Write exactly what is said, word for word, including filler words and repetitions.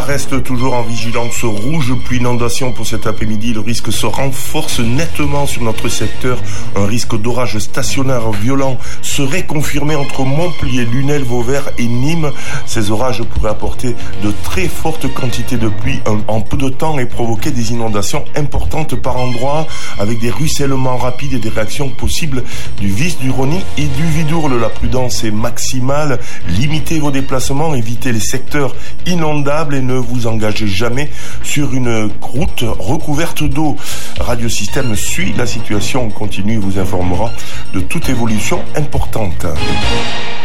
reste toujours en vigilance rouge pluie inondation pour cet après-midi. Le risque se renforce nettement sur notre secteur. Un risque d'orage stationnaire violent serait confirmé entre Montpellier, Lunel, Vauvert et Nîmes. Ces orages pourraient apporter de très fortes quantités de pluie en peu de temps et provoquer des inondations importantes par endroits avec des ruissellements rapides et des réactions possibles du Vis, du Rhône et du Vidourle. La prudence est maximale. Limitez vos déplacements, évitez les secteurs inondables et ne vous engagez jamais sur une route recouverte d'eau. Radiosystème suit la situation, continue et vous informera de toute évolution importante.